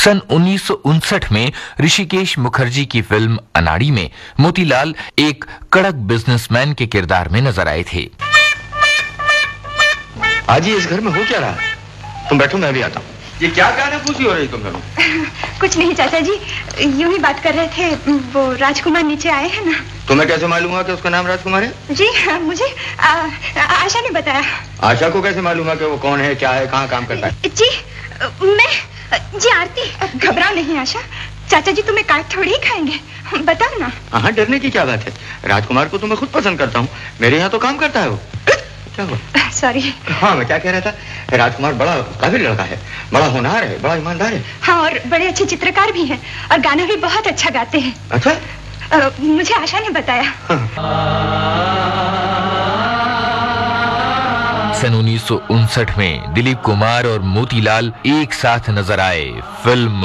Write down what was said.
सन 1959 में ऋषिकेश मुखर्जी की फिल्म अनाड़ी में मोतीलाल एक कड़क बिजनेसमैन के किरदार में नजर आए थे। आज इस घर में हो क्या रहा है? तुम बैठो, मैं भी आता हूँ। ये क्या गाना पूछी हो रही तुम दोनों? कुछ नहीं चाचा जी, यूं ही बात कर रहे थे। वो राजकुमार नीचे आए हैं ना। तुम्हें कैसे मालूम हुआ कि उसका नाम राजकुमार है? जी मुझे आशा ने बताया। आशा को कैसे मालूम है कि वो कौन है, क्या है, कहाँ काम करता है? जी आरती, घबराओ नहीं आशा। चाचा जी तुम्हें काट थोड़ी ही खाएंगे, बताओ ना। हाँ, डरने की क्या बात है? राजकुमार को तो मैं खुद पसंद करता हूँ, मेरे यहाँ तो काम करता है वो। क्या हुआ? सॉरी। हाँ, मैं क्या कह रहा था, राजकुमार बड़ा काबिल लड़का है, बड़ा होनहार है, बड़ा ईमानदार है। हाँ, और बड़े अच्छे चित्रकार भी हैं और गाना भी बहुत अच्छा गाते हैं। अच्छा? मुझे आशा ने बताया। सन 1959 में दिलीप कुमार और मोतीलाल एक साथ नजर आए फिल्म